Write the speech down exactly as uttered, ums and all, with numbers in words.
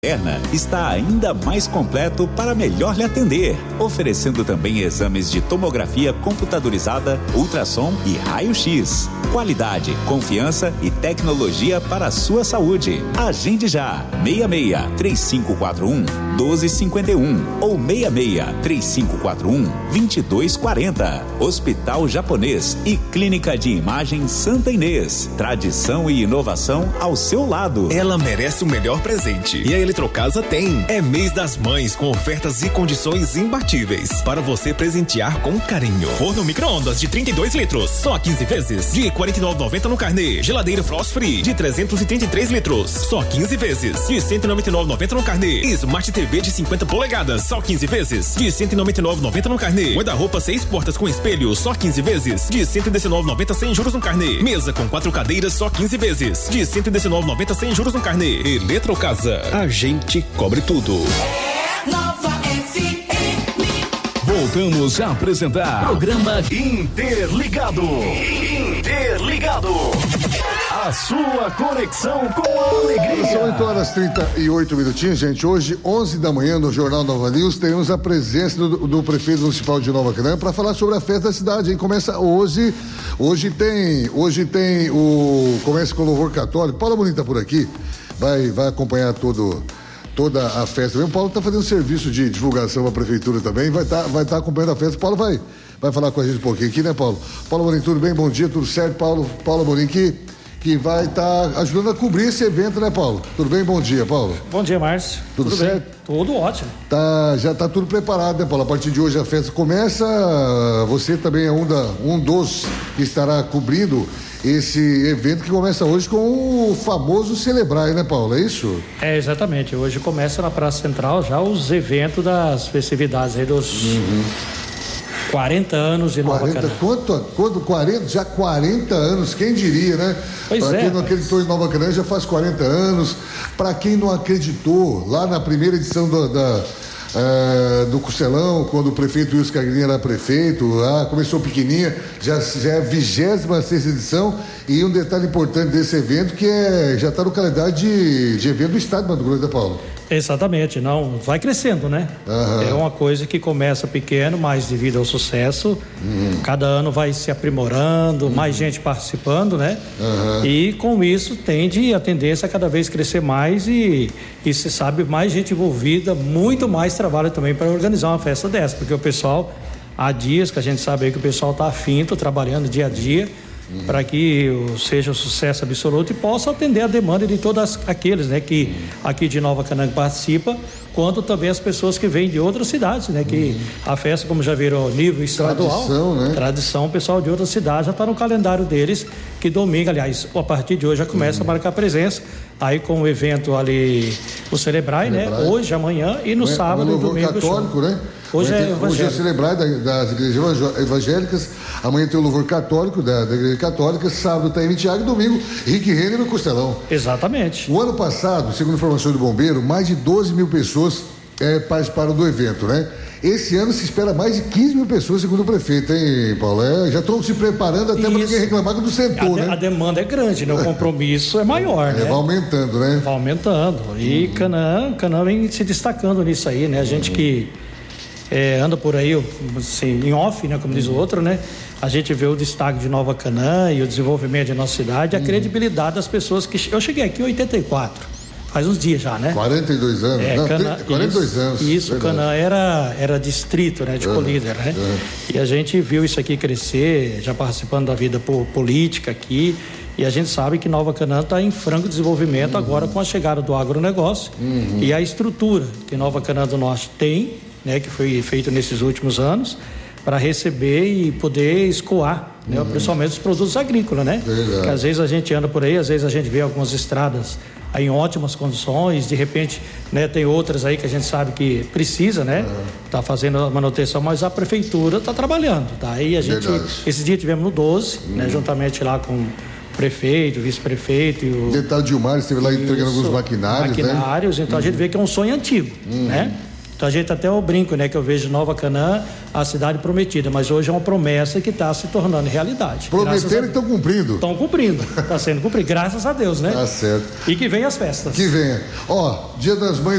Erna está ainda mais completo para melhor lhe atender, oferecendo também exames de tomografia computadorizada, ultrassom e raio-x. Qualidade, confiança e tecnologia para a sua saúde. Agende já, seis seis, três cinco quatro um, um dois cinco um ou seis seis, três cinco quatro um, dois dois quatro zero. Hospital Japonês e Clínica de Imagem Santa Inês. Tradição e inovação ao seu lado. Ela merece o melhor presente e a Eletrocasa tem. É mês das mães com ofertas e condições imbatíveis para você presentear com carinho. Forno micro-ondas de trinta e dois litros, só quinze vezes, de quarenta e nove reais e noventa centavos no carnê. Geladeira Frost Free de trezentos e trinta e três litros, só quinze vezes, de cento e noventa e nove reais e noventa centavos no carnê. Smart T V de cinquenta polegadas, só quinze vezes, de cento e noventa e nove reais e noventa centavos no carnê. Guarda-roupa seis portas com espelho, só quinze vezes, de cento e dezenove reais e noventa centavos sem juros no carnê. Mesa com quatro cadeiras, só quinze vezes, de cento e dezenove reais e noventa centavos sem juros no carnê. Eletrocasa, a gente cobre tudo. É Nova F M. Voltamos a apresentar Programa Interligado. Interligado. A sua conexão com a alegria. São oito horas e trinta e oito minutinhos, gente. Hoje, onze da manhã, no Jornal Nova News, teremos a presença do, do prefeito municipal de Nova Canaã para falar sobre a festa da cidade, hein? Começa hoje. Hoje tem. Hoje tem o. Começa com o louvor católico. Paulo Bonito tá por aqui. Vai, vai acompanhar todo. Toda a festa. O Paulo está fazendo serviço de divulgação para a prefeitura também, vai estar tá, vai tá acompanhando a festa. Paulo vai, vai falar com a gente um pouquinho aqui, né, Paulo? Paulo Amorim, tudo bem? Bom dia, tudo certo, Paulo? Paulo Amorim, que, que vai estar tá ajudando a cobrir esse evento, né, Paulo? Tudo bem? Bom dia, Paulo. Bom dia, Márcio. Tudo, tudo certo? Bem? Tudo ótimo. Tá, já está tudo preparado, né, Paulo? A partir de hoje a festa começa, você também é um, da, um dos que estará cobrindo esse evento que começa hoje com o famoso Celebrar, né, Paulo? É isso? É, exatamente. Hoje começa na Praça Central já os eventos das festividades aí dos uhum. quarenta anos de Nova quarenta, Canaã. Quanto, quanto quarenta? Já quarenta anos, quem diria, né? Pois pra é. quem não acreditou em Nova Canaã já faz quarenta anos. Para quem não acreditou, lá na primeira edição do, da. Uh, do Costelão, quando o prefeito Wilson Cagrini era prefeito, lá começou pequenininha, já, já é a vigésima sexta edição, e um detalhe importante desse evento que é, já está no calendário de, de evento do estado de Mato Grosso, né, Paulo? Exatamente, não, vai crescendo, né? Uhum. É uma coisa que começa pequeno, mas devido ao sucesso, uhum. cada ano vai se aprimorando, uhum. mais gente participando, né? Uhum. E com isso tende a tendência a cada vez crescer mais e, e se sabe, mais gente envolvida, muito mais trabalho também para organizar uma festa dessa, porque o pessoal, há dias que a gente sabe aí que o pessoal está afinto, trabalhando dia a dia, Uhum. para que seja um sucesso absoluto e possa atender a demanda de todos aqueles, né, que uhum. aqui de Nova Canaã participa, quanto também as pessoas que vêm de outras cidades, né, que uhum. a festa, como já virou nível estadual, tradição, né? Tradição, o pessoal de outras cidades já está no calendário deles, que domingo, aliás, a partir de hoje já começa uhum. a marcar presença, aí com o evento ali, o Celebrar, né, hoje, amanhã e no é, sábado e domingo. Católico, né? Hoje é, hoje é Celebrar das igrejas evangélicas, amanhã tem o louvor católico da, da igreja católica, sábado está em Tiago e domingo Rick Renner no Costelão. Exatamente. O ano passado, segundo informações do bombeiro, mais de doze mil pessoas é, participaram do evento, né? Esse ano se espera mais de quinze mil pessoas, segundo o prefeito, hein, Paulo? É, já estão se preparando até para ninguém reclamar que não sentou, a né? A demanda é grande, né? O compromisso é maior, é, né? Vai aumentando, né? Vai aumentando. E uhum. Canaã, Canaã vem se destacando nisso aí, né? A gente uhum. que É, anda por aí, assim, em off, né, como diz o outro, né? A gente vê o destaque de Nova Canaã e o desenvolvimento de nossa cidade, a uhum. credibilidade das pessoas que... Eu cheguei aqui em oitenta e quatro, faz uns dias já, né? quarenta e dois anos, é, não, Canaã, quarenta e dois isso, anos. Isso, Canaã era, era distrito, né, de uhum. Colíder, né? Uhum. E a gente viu isso aqui crescer, já participando da vida política aqui, e a gente sabe que Nova Canaã está em franco desenvolvimento uhum. agora com a chegada do agronegócio uhum. e a estrutura que Nova Canaã do Norte tem, né, que foi feito nesses últimos anos, para receber e poder escoar, né, uhum. principalmente os produtos agrícolas, né? Verdade. Que às vezes a gente anda por aí, às vezes a gente vê algumas estradas aí em ótimas condições, de repente, né, tem outras aí que a gente sabe que precisa, né? Uhum. Tá fazendo a manutenção, mas a prefeitura tá trabalhando, tá? Aí a gente, Verdade. Esse dia tivemos no doze, uhum. né, juntamente lá com prefeito, vice-prefeito e o... Detalhe de Gilmar, esteve lá entregando alguns maquinários, maquinários, né? Então uhum. a gente vê que é um sonho antigo, uhum. né? Então a gente até o brinco, né? Que eu vejo Nova Canaã, a cidade prometida, mas hoje é uma promessa que está se tornando realidade. Prometeram e estão cumprindo. Estão cumprindo, está sendo cumprido, graças a Deus, né? Tá certo. E que venha as festas. Que venha. Ó, Dia das Mães